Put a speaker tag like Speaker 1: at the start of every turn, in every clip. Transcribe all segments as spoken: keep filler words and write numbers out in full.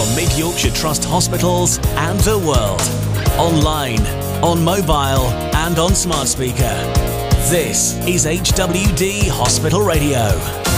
Speaker 1: from Mid Yorkshire Trust hospitals and the world. Online, on mobile and on smart speaker. This is H W D Hospital Radio.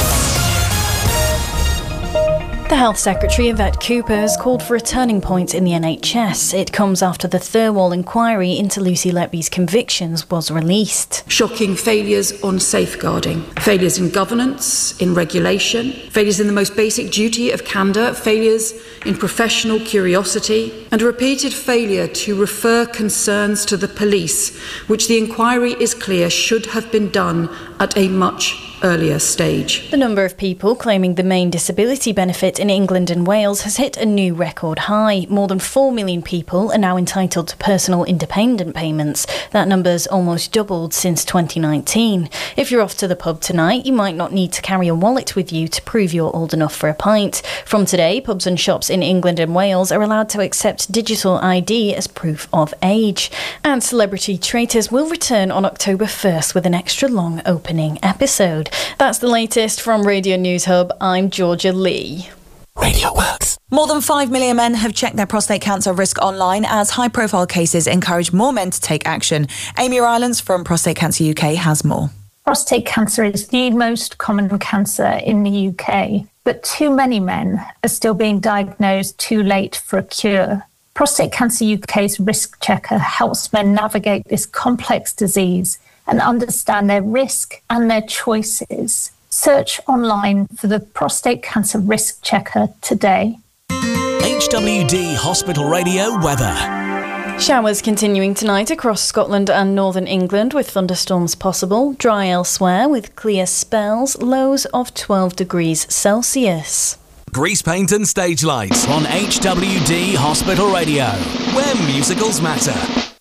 Speaker 2: The Health Secretary, Yvette Cooper, has called for a turning point in the N H S. It comes after the Thirlwall inquiry into Lucy Letby's convictions was released.
Speaker 3: Shocking failures on safeguarding, failures in governance, in regulation, failures in the most basic duty of candour, failures in professional curiosity, and a repeated failure to refer concerns to the police, which the inquiry is clear should have been done at a much earlier stage.
Speaker 2: The number of people claiming the main disability benefit in England and Wales has hit a new record high. More than four million people are now entitled to personal independent payments. That number's almost doubled since twenty nineteen. If you're off to the pub tonight, you might not need to carry a wallet with you to prove you're old enough for a pint. From today, pubs and shops in England and Wales are allowed to accept digital I D as proof of age. And Celebrity Traitors will return on October first with an extra long opening episode. That's the latest from Radio News Hub. I'm Georgia Lee.
Speaker 4: Radio Works. More than five million men have checked their prostate cancer risk online as high-profile cases encourage more men to take action. Amy Rylance from Prostate Cancer U K has more.
Speaker 5: Prostate cancer is the most common cancer in the U K, but too many men are still being diagnosed too late for a cure. Prostate Cancer U K's Risk Checker helps men navigate this complex disease and understand their risk and their choices. Search online for the Prostate Cancer Risk Checker today.
Speaker 1: H W D Hospital Radio weather.
Speaker 2: Showers continuing tonight across Scotland and northern England with thunderstorms possible. Dry elsewhere with clear spells. Lows of twelve degrees Celsius.
Speaker 1: Grease paint and stage lights on H W D Hospital Radio, where musicals matter.